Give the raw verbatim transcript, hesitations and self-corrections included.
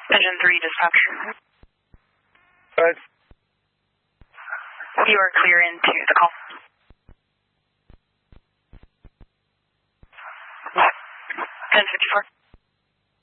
Engine three dispatch. Good. You are clear into the call. ten fifty-four.